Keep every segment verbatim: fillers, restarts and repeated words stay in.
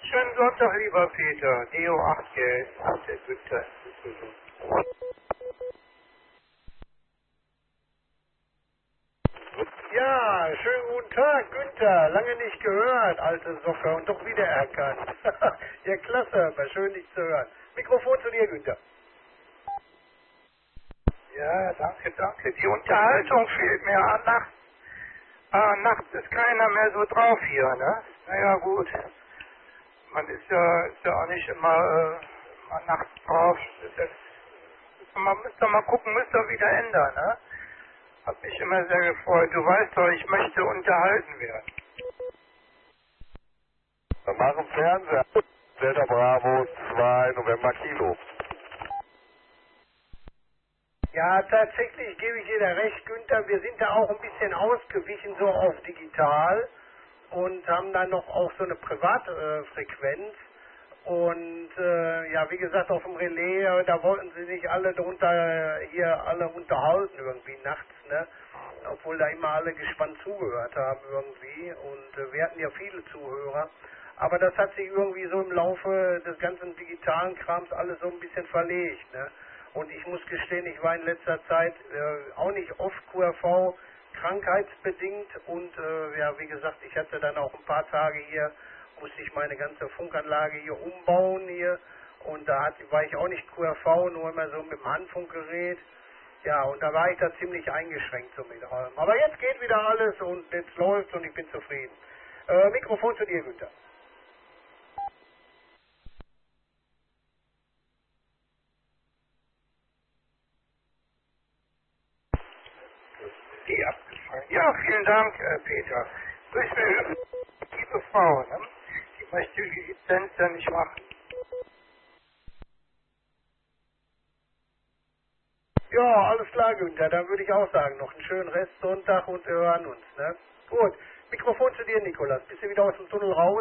Schönen Sonntag, lieber Peter. Neo acht Geld, der Günther. Ja, schönen guten Tag, Günther. Lange nicht gehört, alte Socke, und doch wiedererkannt. Ja, klasse, war schön, dich zu hören. Mikrofon zu dir, Günther. Ja, danke, danke. Die Unterhaltung fehlt mir an. Nachts, ah, nachts ist keiner mehr so drauf hier, ne? Naja, gut. Man ist ja, ist ja auch nicht immer, äh, immer nachts drauf. Das, man müsste mal gucken, müsste doch wieder ändern, ne? Hat mich immer sehr gefreut. Du weißt doch, ich möchte unterhalten werden. Dann machen Fernseher. Delta Bravo zwei November Kilo. Ja, tatsächlich gebe ich dir da recht, Günther. Wir sind da auch ein bisschen ausgewichen, so auf digital. Und haben dann noch auch so eine Privatfrequenz. Äh, und äh, ja, wie gesagt, auf dem Relais, äh, da wollten sie sich alle drunter hier alle unterhalten irgendwie nachts, ne? Obwohl da immer alle gespannt zugehört haben irgendwie. Und äh, wir hatten ja viele Zuhörer. Aber das hat sich irgendwie so im Laufe des ganzen digitalen Krams alles so ein bisschen verlegt, ne? Und ich muss gestehen, ich war in letzter Zeit äh, auch nicht oft Q R V, krankheitsbedingt, und äh, ja, wie gesagt, ich hatte dann auch ein paar Tage hier, musste ich meine ganze Funkanlage hier umbauen hier, und da hat, war ich auch nicht Q R V, nur immer so mit dem Handfunkgerät. Ja, und da war ich da ziemlich eingeschränkt so mit allem. Aber jetzt geht wieder alles und jetzt läuft und ich bin zufrieden. Äh, Mikrofon zu dir, Günther. Die abgefallen. Ja, vielen Dank, äh, Peter. Du bist eine liebe Frau, ne? Die möchte die Lizenz ja nicht machen. Ja, alles klar, Günther. Dann würde ich auch sagen, noch einen schönen Restsonntag und wir hören uns, ne? Gut. Mikrofon zu dir, Nikolas. Bist du wieder aus dem Tunnel raus?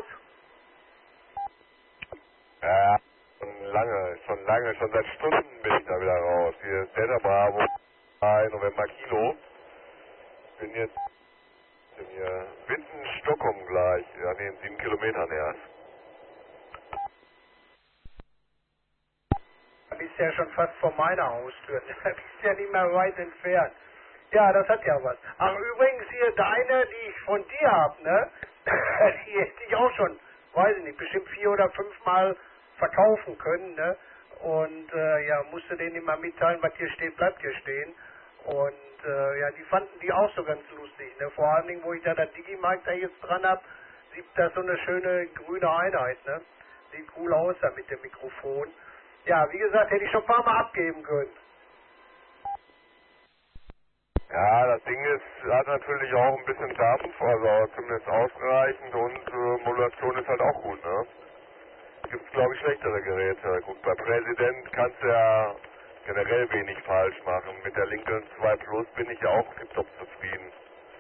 Ja, schon lange, schon lange, schon seit Stunden bin ich da wieder raus. Hier ist Delta Bravo zwei November Kilo. Ich bin jetzt bin hier Witten-Stockholm gleich, an den sieben Kilometern erst. Du bist ja schon fast vor meiner Haustür. Du bist ja nicht mehr weit entfernt. Ja, das hat ja was. Ach, übrigens hier deine, die ich von dir hab, ne? Die hätte ich auch schon, weiß ich nicht, bestimmt vier oder fünf Mal verkaufen können, ne? Und äh, ja, musste denen immer mitteilen, was hier steht, bleibt hier stehen. Und äh, ja, die fanden die auch so ganz lustig, ne? Vor allen Dingen, wo ich da das Digimark da jetzt dran hab, sieht das so eine schöne grüne Einheit, ne? Sieht cool aus da mit dem Mikrofon. Ja, wie gesagt, hätte ich schon ein paar Mal abgeben können. Ja, das Ding ist, hat natürlich auch ein bisschen Dampf, also zumindest ausreichend, und äh, Modulation ist halt auch gut, ne? Gibt's, glaube ich, schlechtere Geräte. Gut, bei Präsident kannst du ja generell wenig falsch machen. Mit der Lincoln zwei Plus bin ich ja auch tiptop zufrieden.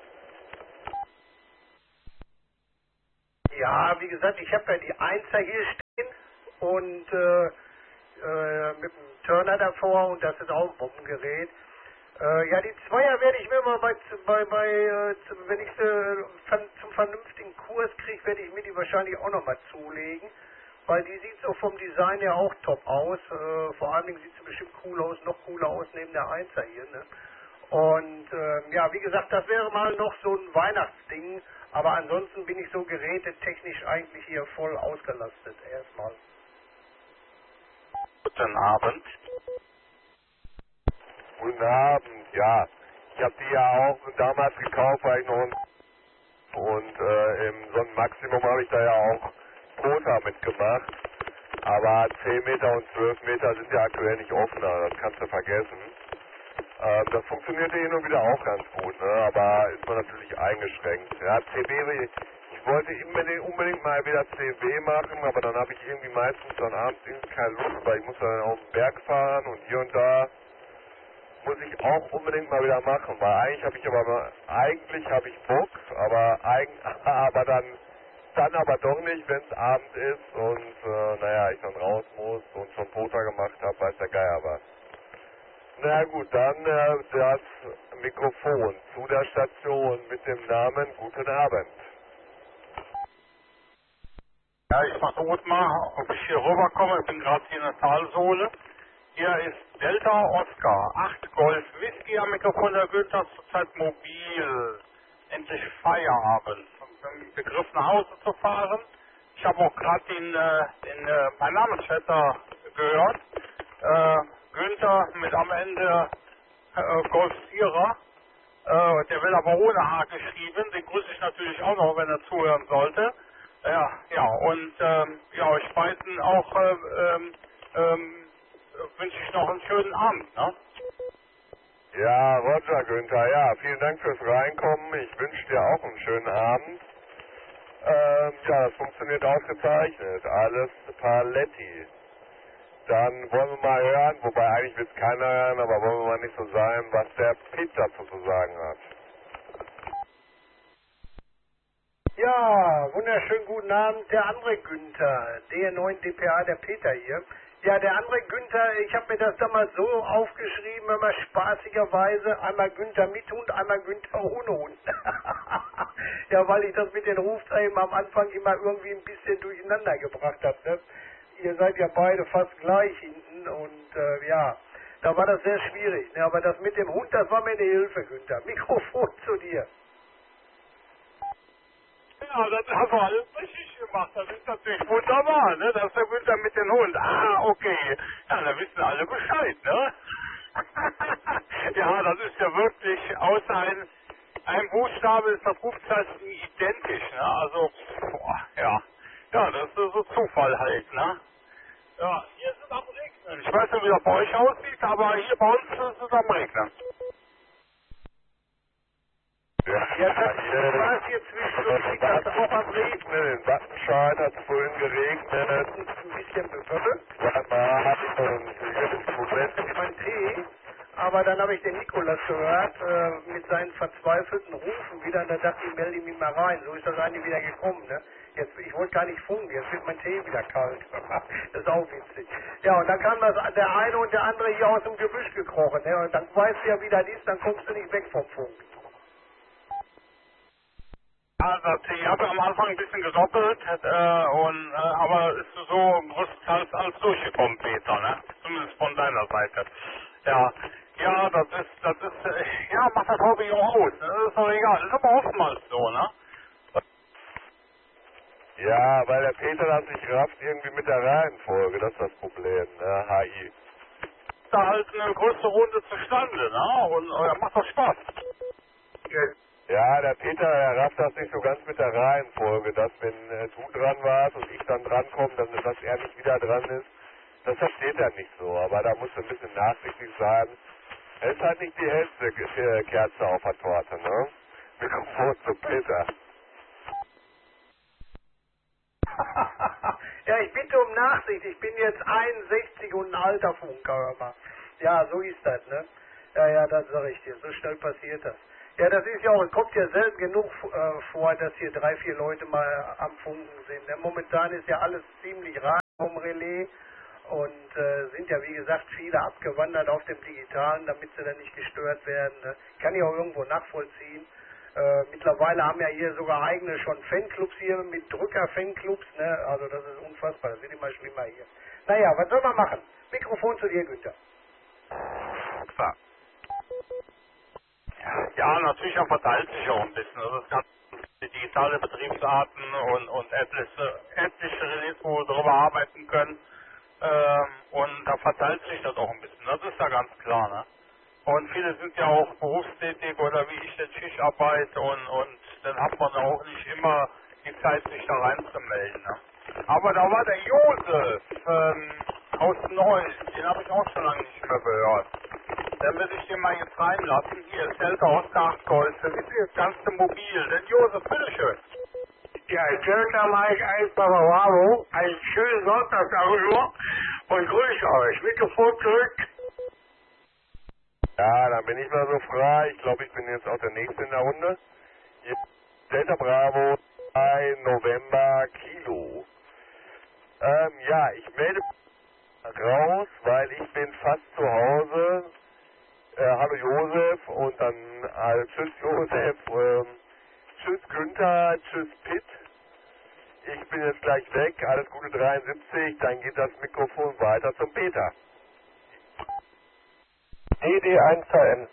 Ja, wie gesagt, ich habe ja die Einser hier stehen und äh, äh, mit dem Turner davor, und das ist auch ein Bombengerät. Äh, ja, die Zweier werde ich mir mal bei, bei, bei äh, zu- wenn ich sie von, zum vernünftigen Kurs kriege, werde ich mir die wahrscheinlich auch nochmal zulegen, weil die sieht so vom Design her auch top aus. Äh, vor allen Dingen sieht sie bestimmt cool aus, noch cooler aus neben der Einser hier, ne? Und äh, ja, wie gesagt, das wäre mal noch so ein Weihnachtsding, aber ansonsten bin ich so gerätetechnisch eigentlich hier voll ausgelastet erstmal. Guten Abend. Guten Abend, ja. Ich habe die ja auch damals gekauft, weil ich noch ein und äh, im Sonnenmaximum habe ich da ja auch Quota mitgemacht. Aber zehn Meter und zwölf Meter sind ja aktuell nicht offener, das kannst du vergessen. Ähm, das funktionierte hin und wieder auch ganz gut, ne? Aber ist man natürlich eingeschränkt. Ja, C B, ich wollte unbedingt, unbedingt mal wieder C B machen, aber dann habe ich irgendwie meistens dann abends irgendwie keine Lust, weil ich muss dann auf den Berg fahren und hier und da muss ich auch unbedingt mal wieder machen, weil eigentlich habe ich aber mal, eigentlich habe ich Bock, aber eig, aber dann dann aber doch nicht, wenn es Abend ist und äh, naja, ich dann raus muss und schon Quota gemacht habe, weiß der Geier was. Na gut, dann äh, das Mikrofon zu der Station mit dem Namen Guten Abend. Ja, ich versuche mal, ob ich hier rüberkomme. Ich bin gerade hier in der Talsohle. Hier ist Delta Oscar, acht Golf Whisky am Mikrofon der Günther, zurzeit mobil. Endlich Feierabend. Ich bin Begriff nach Hause zu fahren. Ich habe auch gerade den, äh, den äh, mein Namensvetter gehört. Äh, Günther mit am Ende äh, Golf Sierra. Äh, der will aber ohne H geschrieben. Den grüße ich natürlich auch noch, wenn er zuhören sollte. Ja, ja, und ähm, ja, euch beiden auch äh, ähm, ähm, wünsche ich noch einen schönen Abend, ne? Ja, Roger, Günther, ja, vielen Dank fürs Reinkommen. Ich wünsche dir auch einen schönen Abend. Ähm, ja, das funktioniert ausgezeichnet. Alles Paletti. Dann wollen wir mal hören, wobei eigentlich will es keiner hören, aber wollen wir mal nicht so sein, was der Pete dazu zu sagen hat. Ja, wunderschönen guten Abend, der andere Günther, D neun D P A, der Peter hier. Ja, der andere Günther, ich habe mir das damals so aufgeschrieben, immer spaßigerweise, einmal Günther mit Hund, einmal Günther ohne Hund. Ja, weil ich das mit den Rufzeichen am Anfang immer irgendwie ein bisschen durcheinander gebracht habe. Ne? Ihr seid ja beide fast gleich hinten und äh, ja, da war das sehr schwierig. Ne? Aber das mit dem Hund, das war mir eine Hilfe, Günther. Mikrofon zu dir. Ja, das hast du alles richtig gemacht. Das ist natürlich wunderbar, ne? Das ist der Günther mit dem Hund. Ah, okay. Ja, da wissen alle Bescheid, ne? Ja, das ist ja wirklich, außer ein, ein Buchstabe ist das Rufzeichen identisch, ne? Also, boah, ja. Ja, das ist so Zufall halt, ne? Ja, hier ist es am Regnen. Ich weiß nicht, wie das bei euch aussieht, aber hier bei uns ist es am Regnen. Ja, Ja, das hier war es hier zwischendurch, das auch am Regnen. in Wattenscheid hat es vorhin geregnet. Ein bisschen bewölkt. Zweimal und jetzt im Moment Mein Tee. Aber dann habe ich den Nikolas gehört, äh, mit seinen verzweifelten Rufen wieder, und da dachte ich, melde ich mich mal rein. So ist das eigentlich wieder gekommen, ne? Jetzt, ich wollte gar nicht funken, jetzt wird mein Tee wieder kalt. Das ist auch witzig. Ja, und dann kam das, der eine und der andere hier aus dem Gebüsch gekrochen, ne? Und dann weißt du ja, wie das ist, dann kommst du nicht weg vom Funk. Also, ich habe am Anfang ein bisschen gedoppelt, äh, und, äh, aber ist so größtenteils alles durchgekommen, Peter, ne? Zumindest von deiner Seite. Ja, ja, das ist, das ist, äh, ja, macht das Hobby auch aus, ne? Das ist doch egal, das ist aber oftmals so, ne? Ja, weil der Peter das nicht rafft, irgendwie mit der Reihenfolge, das ist das Problem, ne, H I. Da halt eine größere Runde zustande, ne? Und, äh, ja, macht doch Spaß. Ja, der Peter, der rafft das nicht so ganz mit der Reihenfolge, dass wenn äh, du dran warst und ich dann drankomme, dann, dass er nicht wieder dran ist, das versteht er nicht so, aber da muss er ein bisschen nachsichtig sein. Es ist halt nicht die hellste Ke- Kerze auf der Torte, ne? Mikrofon zu Peter. Ja, ich bitte um Nachsicht. Ich bin jetzt einundsechzig und ein alter Funker. Ja, so ist das, ne? Ja, ja, das sage ich dir. So schnell passiert das. Ja, das ist ja auch, es kommt ja selten genug äh, vor, dass hier drei, vier Leute mal am Funken sind. Ne? Momentan ist ja alles ziemlich rar vom Relais und äh, sind ja, wie gesagt, viele abgewandert auf dem Digitalen, damit sie dann nicht gestört werden. Ne? Kann ich auch irgendwo nachvollziehen. Äh, mittlerweile haben ja hier sogar eigene schon Fanclubs hier mit Drücker-Fanclubs, ne? Also das ist unfassbar, das wird immer schlimmer hier. Naja, was soll man machen? Mikrofon zu dir, Günther. Klar. Ja, natürlich er verteilt sich auch ein bisschen. Das ist ganz die digitale Betriebsarten und, und etliche, etliche Relais, wo wir darüber arbeiten können. Ähm, und da verteilt sich das auch ein bisschen. Das ist ja ganz klar, ne? Und viele sind ja auch berufstätig oder wie ich jetzt Schichtarbeit und, und dann hat man auch nicht immer die Zeit, sich da reinzumelden. Ne? Aber da war der Josef ähm, aus Neuss, den habe ich auch schon lange nicht mehr gehört. Dann will ich den mal jetzt reinlassen. Hier ist Delta Oscar acht Golf. Das ist das ganze Mobil. Denn Josef, bitteschön. Ja, Delta Mike eins Papa Bravo. Einen schönen Sonntag darüber und grüße euch. Mikrofon zurück. Ja, dann bin ich mal so frei. Ich glaube, ich bin jetzt auch der Nächste in der Runde. Hier ist Delta Bravo, drei November Kilo. Ähm, ja, ich melde raus, weil ich bin fast zu Hause. Äh, hallo Josef und dann äh, tschüss Josef, ähm, tschüss Günther, tschüss Pitt. ich bin jetzt gleich weg, alles Gute dreiundsiebzig, dann geht das Mikrofon weiter zum Peter. D D eins H M.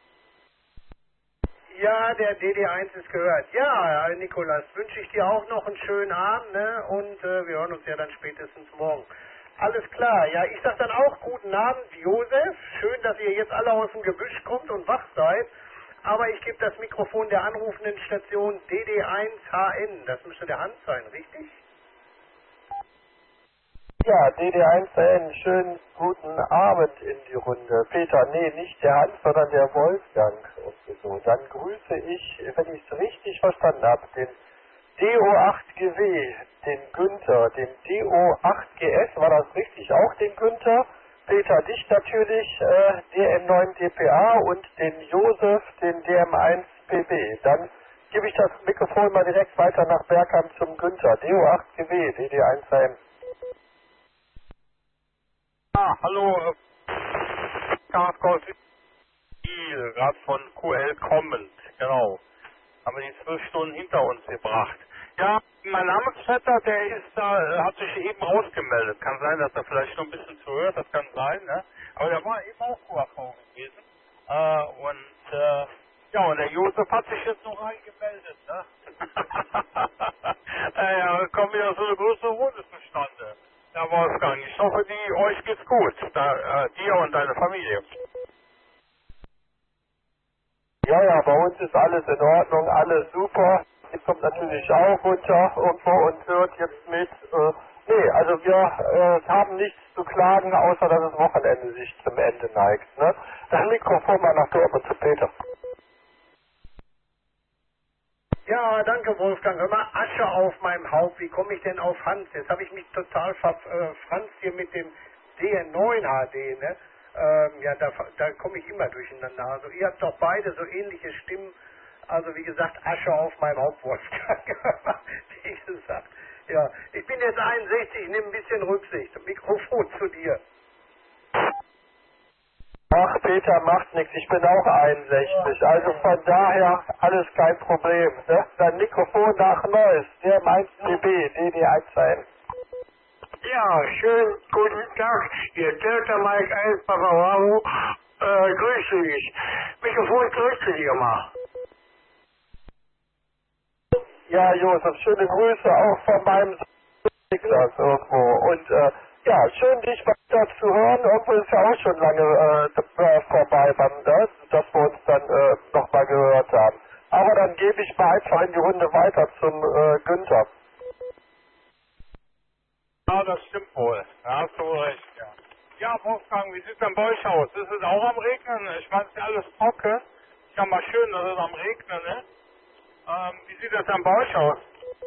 Ja, der D D eins ist gehört. Ja, Nikolas, wünsche ich dir auch noch einen schönen Abend, ne? Und äh, wir hören uns ja dann spätestens morgen. Alles klar, ja, ich sag dann auch guten Abend, Josef. Schön, dass ihr jetzt alle aus dem Gebüsch kommt und wach seid. Aber ich gebe das Mikrofon der anrufenden Station D D eins H N. Das müsste der Hans sein, richtig? Ja, D D eins H N, schönen guten Abend in die Runde. Peter, nee, nicht der Hans, sondern der Wolfgang. Und so. Dann grüße ich, wenn ich es richtig verstanden habe, den D O acht G W, den Günther, den D O acht G S, war das richtig? Auch den Günther? Peter, dich natürlich, äh, D M neun D P A und den Josef, den D M eins P B. Dann gebe ich das Mikrofon mal direkt weiter nach Bergheim zum Günther, D O acht G W, D D eins H M. Ah, hallo, Gasgolf gerade von Q L kommend, genau. Haben wir die zwölf Stunden hinter uns gebracht. Ja, mein Namensvetter, der ist da, äh, hat sich eben ausgemeldet. Kann sein, dass er vielleicht noch ein bisschen zuhört, das kann sein, ne? Aber der war eben auch Q A V gewesen. Äh, und, äh, ja, und der Josef hat sich jetzt noch eingemeldet, ne? äh, ja, kommt wieder so eine große Runde zustande. Ja, Wolfgang, ich hoffe, die, euch geht's gut, da, äh, dir und deine Familie. Ja, ja, bei uns ist alles in Ordnung, alles super. Ihr kommt natürlich auch runter irgendwo und hört jetzt mit. Äh, nee, also wir äh, haben nichts zu klagen, außer dass das Wochenende sich zum Ende neigt. Ne? Das Mikrofon mal nach Dortmund zu Peter. Ja, danke Wolfgang. Hör mal, Asche auf meinem Haupt. Wie komme ich denn auf Hans? Jetzt habe ich mich total verfranst hier mit dem D N neun H D, ne? Ähm, ja, da, da komme ich immer durcheinander. Also ihr habt doch beide so ähnliche Stimmen. Also wie gesagt, Asche auf meinem Haupt, Wolfgang. Wie gesagt. Ja, ich bin jetzt einundsechzig, ich nehme ein bisschen Rücksicht. Mikrofon zu dir. Ach, Peter, macht nichts. Ich bin auch einundsechzig. Also von daher alles kein Problem. Ne? Dein Mikrofon nach Neues. Der M eins P B, D D eins H N. Ja, schönen guten Tag. Hier Delta Mike eins Papa Bravo. Äh, grüße dich. Mikrofon zurück zu dir mal. Ja, Josef, schöne Grüße auch von meinem Sohn Niklas irgendwo. Und äh, ja, schön dich weiter zu hören. Irgendwo ist ja auch schon lange äh, vorbei, wann das, dass wir uns dann äh, nochmal gehört haben. Aber dann gebe ich mal einfach in die Runde weiter zum äh, Günther. Ja, das stimmt wohl. Da hast du wohl recht, ja. Ja, Wolfgang, wie sieht denn bei euch aus? Ist es auch am Regnen? Ich meine, es ist ja alles trocken. Ist ja mal schön, dass es am Regnen ist. Ähm, wie sieht das dann bei euch aus?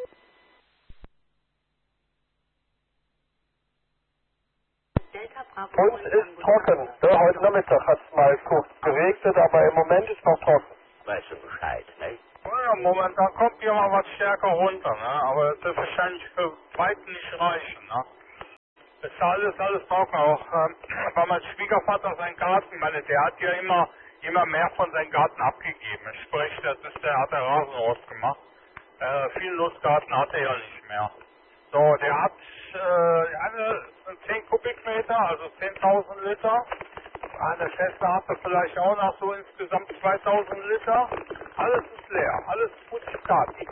Uns ist trocken. Ne? Heute Nachmittag hat es mal kurz geregnet, aber im Moment ist noch trocken. Weißt du Bescheid, ne? Ja, momentan kommt hier mal was stärker runter, ne? Aber das wird wahrscheinlich für Weitem nicht reichen, ne? Das ist alles, alles trocken. Auch ähm, bei meinem Schwiegervater seinen Garten, meine, der hat ja immer, immer mehr von seinem Garten abgegeben. Sprich, das ist der, hat der Rasen rausgemacht. Äh, viel Nussgarten hat er ja nicht mehr. So, der hat äh, eine zehn Kubikmeter, also zehntausend Liter. Eine Tesla hatte vielleicht auch noch so insgesamt zweitausend Liter. Alles ist leer, alles gut Stati.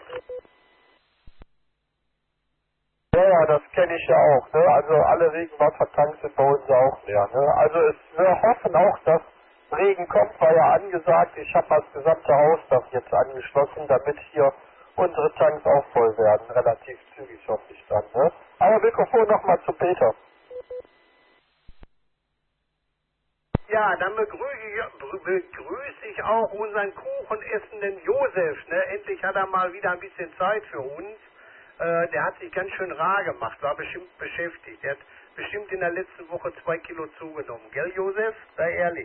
Ja, ja, das kenne ich ja auch. Ne? Also alle Regenwassertanks sind bei uns auch leer. Ne? Also es, wir hoffen auch, dass Regen kommt, war ja angesagt. Ich habe das gesamte Hausdach jetzt angeschlossen, damit hier unsere Tanks auch voll werden. Relativ zügig hoffe ich dann. Ne? Aber Mikrofon nochmal zu Peter. Ja, dann begrüße ich, begrüße ich auch unseren kuchenessenden Josef. Ne? Endlich hat er mal wieder ein bisschen Zeit für uns. Äh, der hat sich ganz schön rar gemacht, war bestimmt beschäftigt. Er hat bestimmt in der letzten Woche zwei Kilo zugenommen. Gell, Josef? Sei ehrlich.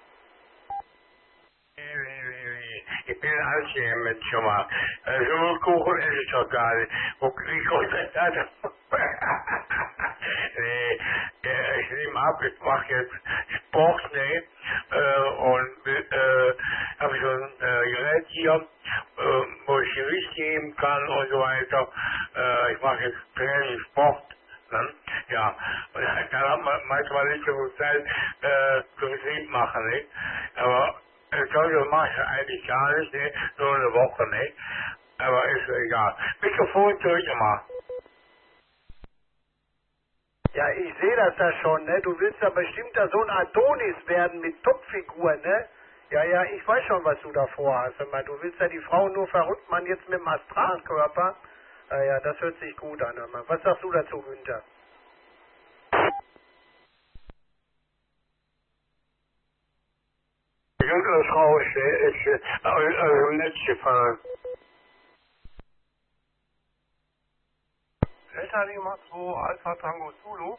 Ich bin ein Alzheimer schon mal. So viel Kuchen esse ich doch gar nicht. Wo kriege ich das? Nee, ich nehme ab, ich mache jetzt Sport, ne? Äh, und äh, habe so ein äh, Gerät hier, äh, wo ich Gewicht nehmen kann und so weiter. Äh, ich mache jetzt Training, Sport. Ne? Ja, und dann hat man manchmal nicht so viel Zeit äh, für Musik machen, nicht? Aber äh, das mache ich eigentlich gar nicht, nicht? Nur eine Woche, nicht? Aber ist egal. Mikrofon durch immer. Ja, ich sehe das da schon, ne? Du willst da bestimmt da so ein Adonis werden mit Topfiguren, ne? Ja, ja, ich weiß schon, was du da vorhast. Hör mal, du willst ja die Frauen nur verrückt machen jetzt mit dem Astralkörper. Ja, ja, das hört sich gut an, hör mal. Was sagst du dazu, Günther? Günther ist raus, ist äh, also im Netz gefallen. Delta Lima zwei Alpha Tango Zulu.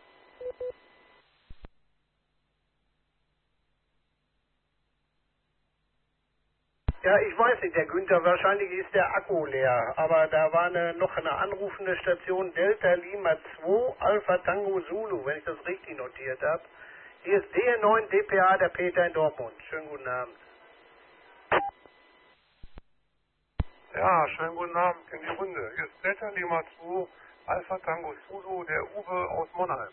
Ja, ich weiß nicht, der Günther, wahrscheinlich ist der Akku leer, aber da war eine, noch eine anrufende Station Delta Lima zwei Alpha Tango Zulu, wenn ich das richtig notiert habe. Hier ist D neun D P A, der Peter in Dortmund. Schönen guten Abend. Ja, schönen guten Abend in die Runde. Hier ist Delta Lima zwei Alpha Tango Zulu, der Uwe aus Monheim.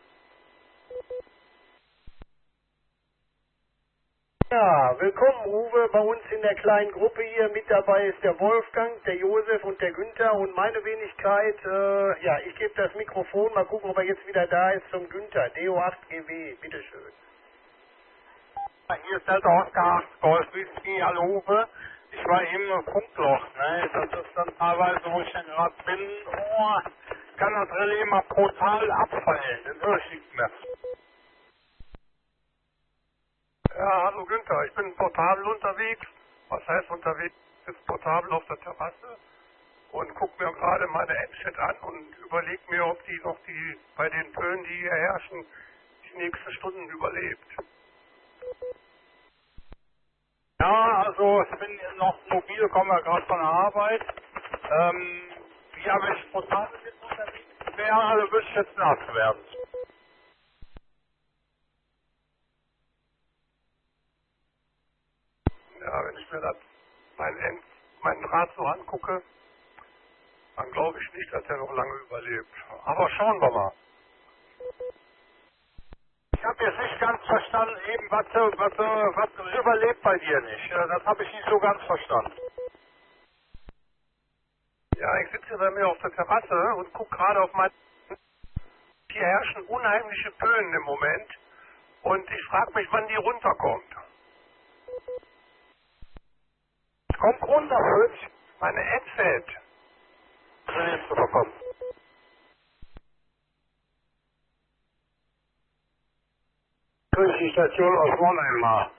Ja, willkommen Uwe, bei uns in der kleinen Gruppe hier. Mit dabei ist der Wolfgang, der Josef und der Günther und meine Wenigkeit. Äh, ja, ich gebe das Mikrofon, mal gucken, ob er jetzt wieder da ist, zum Günther, D O acht G W, bitteschön. Hier ist Delta Oscar acht Golf Whisky, hallo Uwe. Ich war eben im Funkloch, ne? Das ist dann teilweise, wo ich dann gerade bin, oh, kann das Relais mal brutal abfallen, das höre ich nicht mehr. Ja, hallo Günther, ich bin portabel unterwegs. Was heißt unterwegs? Ich sitze portabel auf der Terrasse und gucke mir gerade meine Endshit an und überlege mir, ob die noch die bei den Tönen, die hier herrschen, die nächsten Stunden überlebt. Ja, also ich bin noch mobil, komme ja gerade von der Arbeit. Ähm, wie habe ich portabel mit unterwegs wäre, also würde ich jetzt nass werden. Ja, wenn ich mir das, mein End, meinen Draht so angucke, dann glaube ich nicht, dass er noch lange überlebt. Aber schauen wir mal. Ich habe jetzt nicht ganz verstanden, eben, was, was, was überlebt bei dir nicht. Das habe ich nicht so ganz verstanden. Ja, ich sitze bei mir auf der Terrasse und gucke gerade auf mein... Hier herrschen unheimliche Böen im Moment und ich frage mich, wann die runterkommt. Kommt runter, Fritz. Meine Headset. Also jetzt zu bekommen. Grüß die Station aus Monheim mal.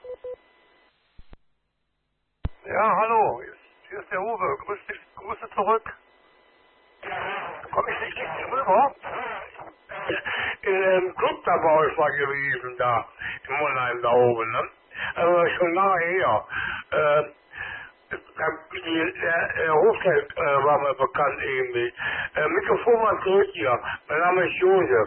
Ja, hallo, hier ist, hier ist der Uwe. Grüß dich, Grüße zurück. Komme ich nicht richtig rüber? In einem Club da bei euch war gewesen, da, in Monheim da oben, ne? Aber schon lange her. Äh, die, der der Hofzeit äh, war mir bekannt irgendwie. Äh, Mikrofon mal zurück hier. Mein Name ist Josef.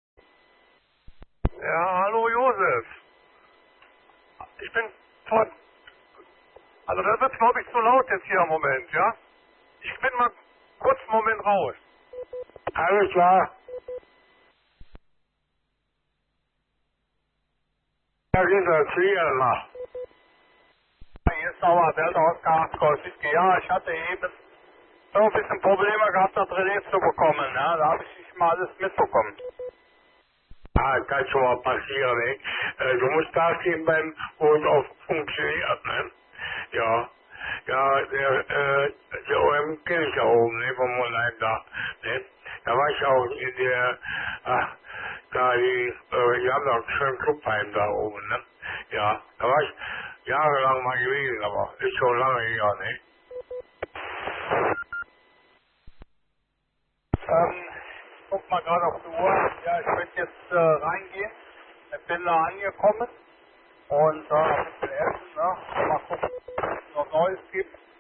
Ja, hallo Josef. Ich bin von... Also das wird, glaube ich, zu laut jetzt hier im Moment, ja? Ich bin mal kurz einen Moment raus. Alles klar. Ja, geht das hier mal. Hier ist aber Delta Oscar acht Golf Whisky. Ja, ich hatte eben so ein bisschen Probleme gehabt, das Relais zu bekommen. Ja, da habe ich nicht mal alles mitbekommen. Ah, kann schon mal passieren, ne? Äh, du musst Gas geben beim, wo es auch funktioniert, ne? Ja. Ja, der, äh, der O M kenne ich ja oben, ne, vom Monheim da, ne? Da war ich auch in der, ach, da die, äh, die haben doch einen schönen Clubheim da oben, ne? Ja, da war ich jahrelang mal gewesen, aber ist schon lange her, ne? Ähm, ich guck mal gerade auf die Uhr. Ja, ich möchte jetzt äh, reingehen. Ich bin da angekommen und äh, ein bisschen essen, ne? Mal gucken, was es noch Neues gibt.